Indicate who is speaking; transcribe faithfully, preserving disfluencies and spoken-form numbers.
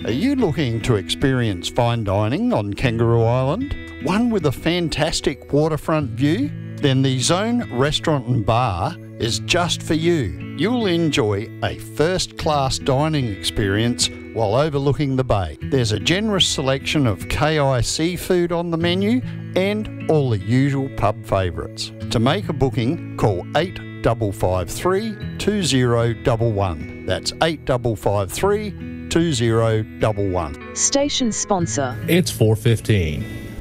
Speaker 1: Are you looking to experience fine dining on Kangaroo Island? One with a fantastic waterfront view? Then the Zone Restaurant and Bar is just for you. You'll enjoy a first-class dining experience while overlooking the bay. There's a generous selection of K I seafood on the menu and all the usual pub favourites. To make a booking, call eight five five three, two zero one one. That's eight five five three, two zero one one.
Speaker 2: Station sponsor.
Speaker 3: It's four fifteen.